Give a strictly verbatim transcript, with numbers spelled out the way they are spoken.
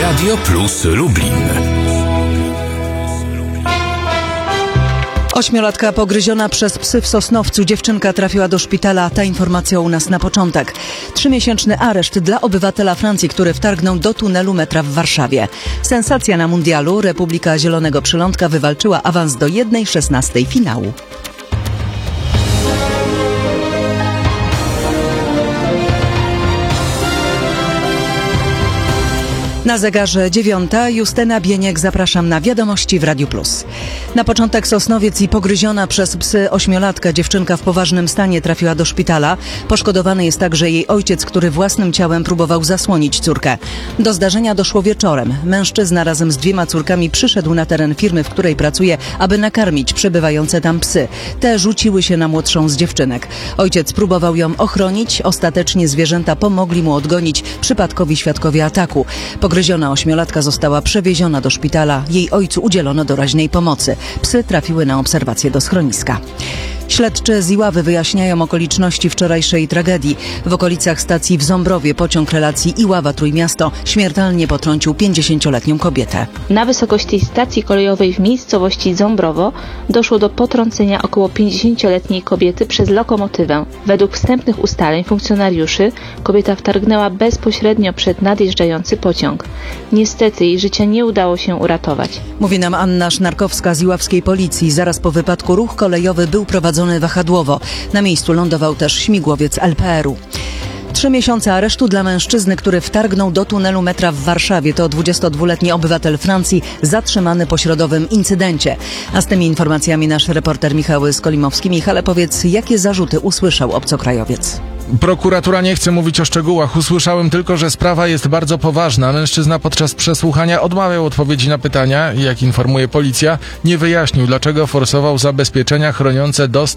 Radio Plus Lublin. Ośmiolatka pogryziona przez psy w Sosnowcu. Dziewczynka trafiła do szpitala. Ta informacja u nas na początek. Trzymiesięczny areszt dla obywatela Francji, który wtargnął do tunelu metra w Warszawie. Sensacja na mundialu. Republika Zielonego Przylądka wywalczyła awans do jednej szesnastej finału. Na zegarze dziewiąta. Justyna Bieniek, zapraszam na wiadomości w Radiu Plus. Na początek Sosnowiec i pogryziona przez psy ośmiolatka. Dziewczynka w poważnym stanie trafiła do szpitala. Poszkodowany jest także jej ojciec, który własnym ciałem próbował zasłonić córkę. Do zdarzenia doszło wieczorem. Mężczyzna razem z dwiema córkami przyszedł na teren firmy, w której pracuje, aby nakarmić przebywające tam psy. Te rzuciły się na młodszą z dziewczynek. Ojciec próbował ją ochronić. Ostatecznie zwierzęta pomogli mu odgonić przypadkowi świadkowie ataku. Pogryziona ośmiolatka została przewieziona do szpitala. Jej ojcu udzielono doraźnej pomocy. Psy trafiły na obserwację do schroniska. Śledczy z Iławy wyjaśniają okoliczności wczorajszej tragedii. W okolicach stacji w Ząbrowie pociąg relacji Iława-Trójmiasto śmiertelnie potrącił pięćdziesięcioletnią kobietę. Na wysokości stacji kolejowej w miejscowości Ząbrowo doszło do potrącenia około pięćdziesięcioletniej kobiety przez lokomotywę. Według wstępnych ustaleń funkcjonariuszy kobieta wtargnęła bezpośrednio przed nadjeżdżający pociąg. Niestety jej życia nie udało się uratować. Mówi nam Anna Sznarkowska z iławskiej policji. Zaraz po wypadku ruch kolejowy był prowadzony wahadłowo. Na miejscu lądował też śmigłowiec L P R u. Trzy miesiące aresztu dla mężczyzny, który wtargnął do tunelu metra w Warszawie. To dwudziestodwuletni obywatel Francji zatrzymany po środowym incydencie. A z tymi informacjami nasz reporter Michał Skolimowski. Michale, powiedz, jakie zarzuty usłyszał obcokrajowiec? Prokuratura nie chce mówić o szczegółach. Usłyszałem tylko, że sprawa jest bardzo poważna. Mężczyzna podczas przesłuchania odmawiał odpowiedzi na pytania i, jak informuje policja, nie wyjaśnił, dlaczego forsował zabezpieczenia chroniące dostęp